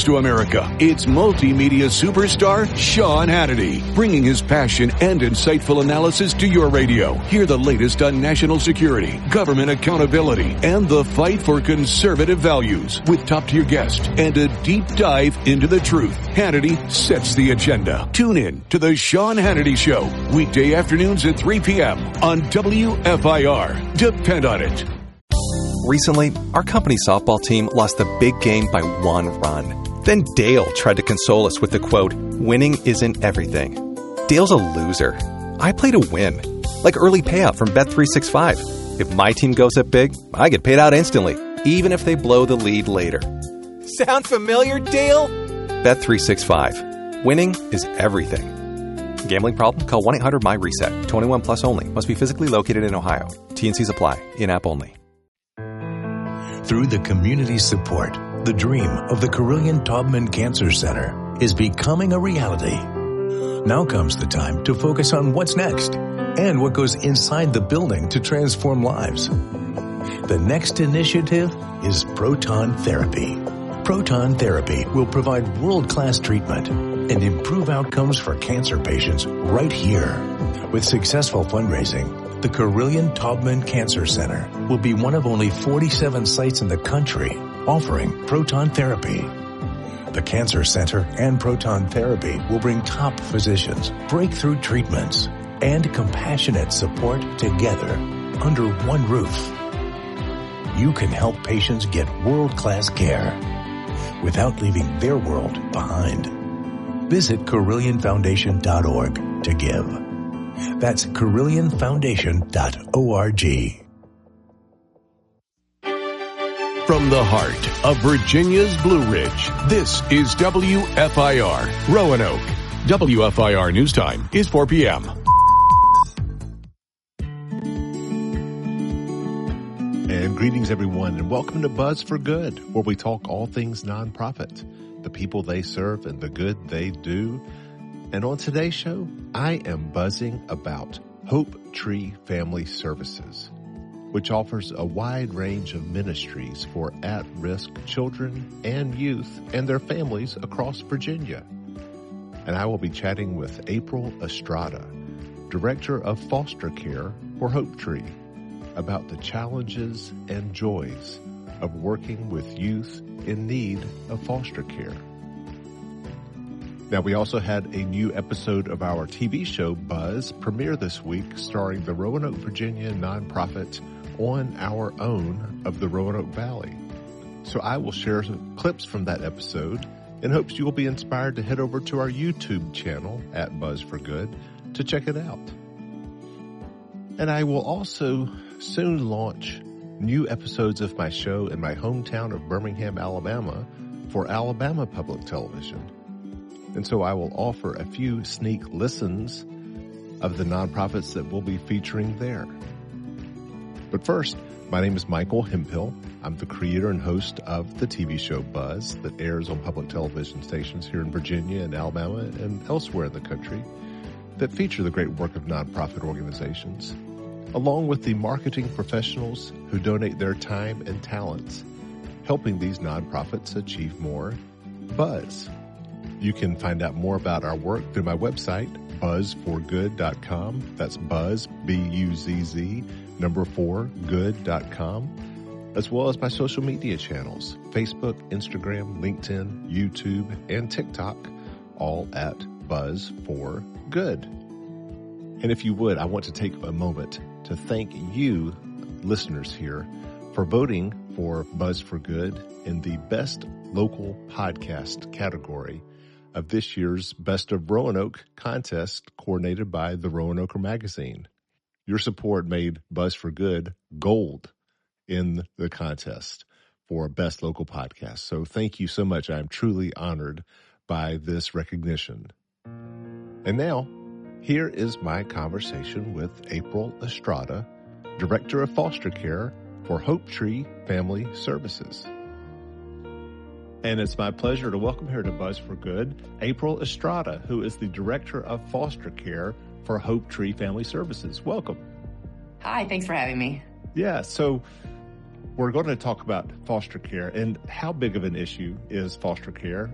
to America. It's multimedia superstar Sean Hannity, bringing his passion and insightful analysis to your radio. Hear the latest on national security, government accountability, and the fight for conservative values with top-tier guests and a deep dive into the truth. Hannity sets the agenda. Tune in to the Sean Hannity Show, weekday afternoons at 3 p.m. on WFIR. Depend on it. Recently, our company softball team lost the big game by 1 run. Then Dale tried to console us with the quote, "Winning isn't everything." Dale's a loser. I play to win. Like early payout from Bet365. If my team goes up big, I get paid out instantly, even if they blow the lead later. Sound familiar, Dale? Bet365. Winning is everything. Gambling problem? Call 1-800-MY-RESET. 21 plus only. Must be physically located in Ohio. T&Cs apply. In-app only. Through the community support, the dream of the Carillion Taubman Cancer Center is becoming a reality. Now comes the time to focus on what's next and what goes inside the building to transform lives. The next initiative is proton therapy. Proton therapy will provide world-class treatment and improve outcomes for cancer patients right here. With successful fundraising, the Carillion Taubman Cancer Center will be one of only 47 sites in the country offering proton therapy. The Cancer Center and proton therapy will bring top physicians, breakthrough treatments, and compassionate support together under one roof. You can help patients get world-class care without leaving their world behind. Visit CarillionFoundation.org to give. That's CarillionFoundation.org. From the heart of Virginia's Blue Ridge, this is WFIR, Roanoke. WFIR News Time is 4 p.m. And greetings, everyone, and welcome to Buzz for Good, where we talk all things nonprofit, the people they serve and the good they do. And on today's show, I am buzzing about Hope Tree Family Services, which offers a wide range of ministries for at-risk children and youth and their families across Virginia. And I will be chatting with April Estrada, Director of Foster Care for Hope Tree, about the challenges and joys of working with youth in need of foster care. Now, we also had a new episode of our TV show, Buzz, premiere this week, starring the Roanoke, Virginia nonprofit On Our Own of the Roanoke Valley. So I will share some clips from that episode in hopes you will be inspired to head over to our YouTube channel at Buzz for Good to check it out. And I will also soon launch new episodes of my show in my hometown of Birmingham, Alabama for Alabama Public Television. And so I will offer a few sneak listens of the nonprofits that we'll be featuring there. But first, my name is Michael Hemphill. I'm the creator and host of the TV show Buzz that airs on public television stations here in Virginia and Alabama and elsewhere in the country that feature the great work of nonprofit organizations, along with the marketing professionals who donate their time and talents, helping these nonprofits achieve more buzz. You can find out more about our work through my website, buzzforgood.com. That's buzz, B-U-Z-Z, 4good.com, as well as my social media channels, Facebook, Instagram, LinkedIn, YouTube, and TikTok, all at Buzz for Good. And if you would, I want to take a moment to thank you, listeners here, for voting for Buzz for Good in the Best Local Podcast category of this year's Best of Roanoke contest coordinated by the Roanoker Magazine. Your support made Buzz for Good gold in the contest for Best Local Podcast. So thank you so much. I'm truly honored by this recognition. And now, here is my conversation with April Estrada, Director of Foster Care for Hope Tree Family Services. And it's my pleasure to welcome here to Buzz for Good, April Estrada, who is the Director of Foster Care for Hope Tree Family Services. Welcome. Hi, thanks for having me. Yeah, so we're going to talk about foster care and how big of an issue is foster care